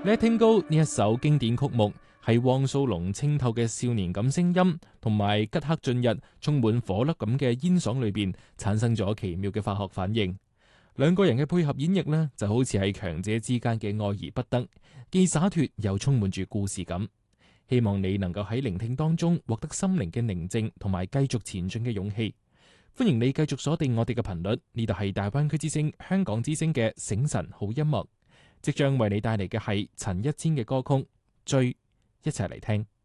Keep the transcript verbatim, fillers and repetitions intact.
Letting Go 呢一首經典曲目係汪蘇泷清透嘅少年感聲音，同埋吉克雋逸充滿火粒咁嘅煙嗓裏邊產生咗奇妙嘅化學反應。兩個人嘅配合演繹呢，就好似係強者之間嘅愛而不得，既灑脫又充滿住故事感。希望你能夠喺聆聽當中獲得心靈嘅寧靜同埋繼續前進嘅勇氣。歡迎你繼續鎖定我哋嘅頻率，呢度係大灣區之聲香港之聲嘅醒晨好音樂。即將為你帶嚟嘅係陳一千嘅歌曲《追》，一齊嚟聽。